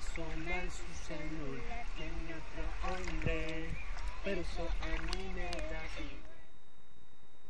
persona en su celular tiene otro hombre, pero eso a mí me da igual.